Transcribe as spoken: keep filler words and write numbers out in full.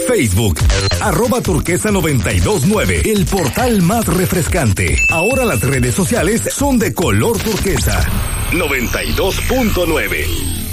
Facebook, arroba turquesa noventa y dos nueve, el portal más refrescante. Ahora las redes sociales son de color turquesa. noventa y dos punto nueve.